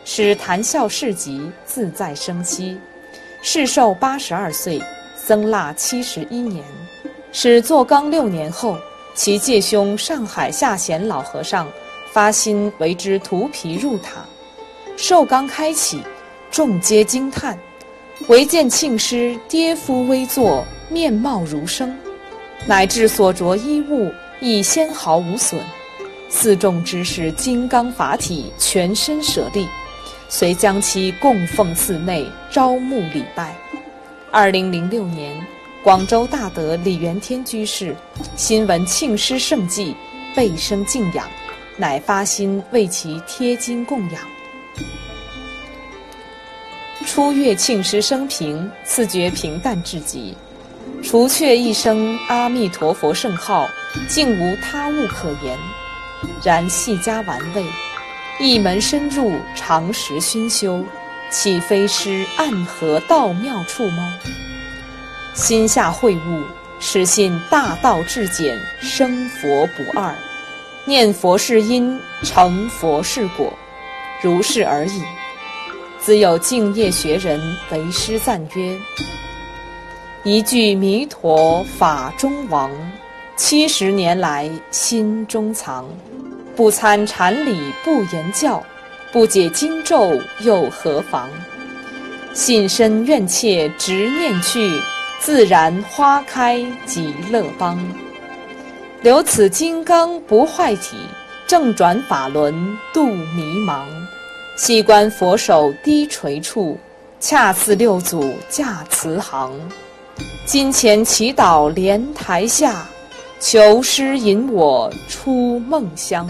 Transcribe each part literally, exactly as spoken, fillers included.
使谈笑市集自在生息。世寿八十二岁，僧腊七十一年。使做纲六年后，其介兄上海下贤老和尚发心为之涂皮入塔。寿纲开启，众皆惊叹，唯见庆师跌夫微坐，面貌如生，乃至所着衣物亦纤毫无损。四众知是金刚法体，全身舍利，遂将其供奉寺内，招募礼拜。二零零六年，广州大德李元天居士新闻庆师圣迹，倍生敬仰，乃发心为其贴金供养。初阅庆师生平，自觉平淡至极，除却一声阿弥陀佛圣号，竟无他物可言。然细加玩味，一门深入，常识熏修，岂非师暗合道妙处吗？心下会悟，始信大道至简，生佛不二，念佛是因，成佛是果，如是而已。自有敬业学人为师赞曰：一句弥陀法中王，七十年来心中藏。不参禅理不言教，不解经咒又何妨？信身愿切执念去，自然花开极乐邦。留此金刚不坏体，正转法轮度迷茫。细观佛手低垂处，恰似六祖驾慈航。金钱祈祷莲台下，求师引我出梦乡。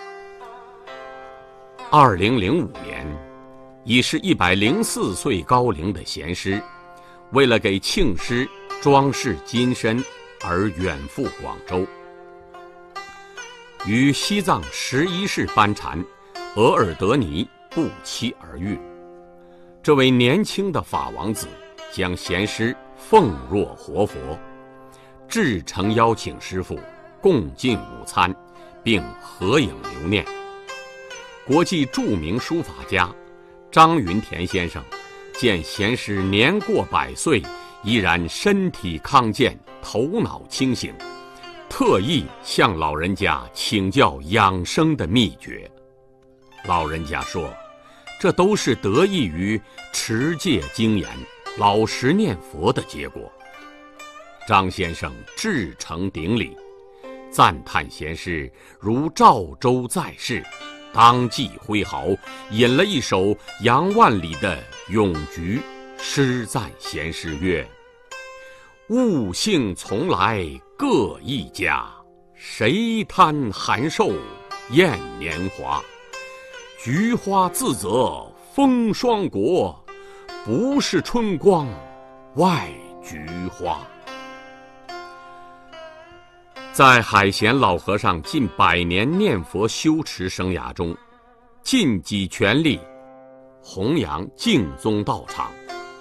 二零零五年，已是一百零四岁高龄的贤师，为了给庆师装饰金身而远赴广州，与西藏十一世班禅额尔德尼不期而遇。这位年轻的法王子将贤师奉若活佛，至诚邀请师父共进午餐，并合影留念。国际著名书法家张云田先生见贤师年过百岁，依然身体康健，头脑清醒，特意向老人家请教养生的秘诀。老人家说，这都是得益于持戒精严、老实念佛的结果。张先生至诚顶礼，赞叹贤师如赵州在世，当即挥毫引了一首杨万里的《咏菊》，诗赞贤师曰：物性从来各一家，谁贪寒瘦厌年华。菊花自则风霜国，不是春光外菊花。在海贤老和尚近百年念佛修持生涯中，尽己全力弘扬净宗道场，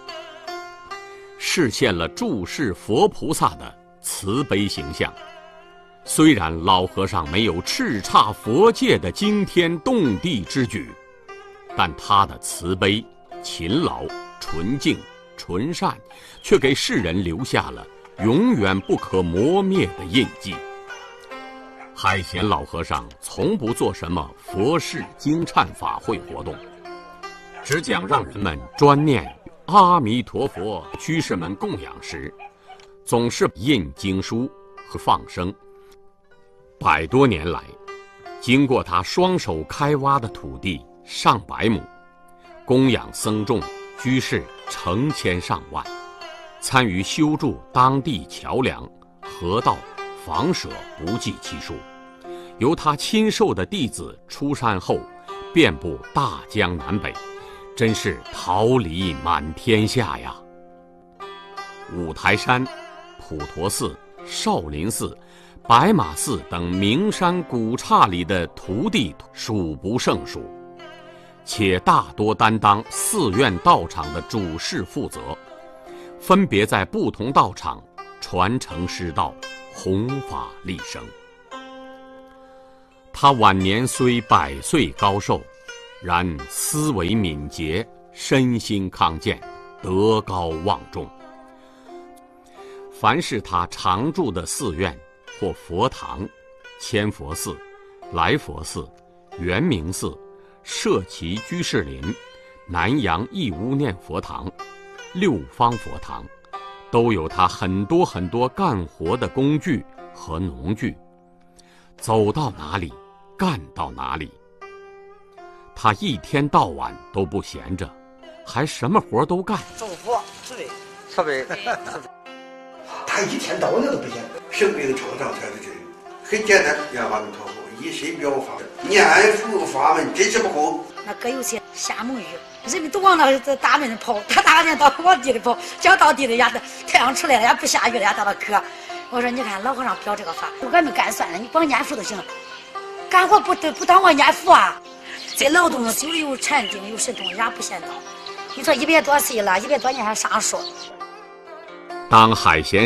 实现了注释佛菩萨的慈悲形象。虽然老和尚没有叱咤佛界的惊天动地之举，但他的慈悲、勤劳、纯净、纯善，却给世人留下了永远不可磨灭的印记。海贤老和尚从不做什么佛事经忏法会活动，只讲让人们专念阿弥陀佛。居士们供养时，总是印经书和放生。百多年来，经过他双手开挖的土地上百亩，供养僧众居士成千上万，参与修筑当地桥梁、河道、房舍不计其数。由他亲授的弟子出山后，遍布大江南北，真是桃李满天下呀。五台山、普陀寺、少林寺、白马寺等名山古刹里的徒弟数不胜数，且大多担当寺院道场的主事负责，分别在不同道场传承师道，弘法利生。他晚年虽百岁高寿， 然思维敏捷，身心康健，德高望重。凡是他常住的寺院或佛堂，千佛寺、来佛寺、圆明寺、社稷居士林、南阳义乌念佛堂、六方佛堂，都有他很多很多干活的工具和农具，走到哪里干到哪里。他一天到晚都不闲着，还什么活都干。 祝福，对，特别。 他一天到晚都不闲，生病创伤才是这个，很简单，让他们托付，以身表法，念佛法门，真是不够。 那搁有些瞎蒙雨，人们都往那大门跑，他大人到往地里跑，讲到地里呀，太阳出来了呀，不下雨了呀，到那渴。我说你看老和尚表这个法，俺们干算了，你光念佛就行了，干活不不当我念佛啊。这劳动就有禅定，有神通，也不嫌早。你说一百多岁了，一百多年还上树。 当海贤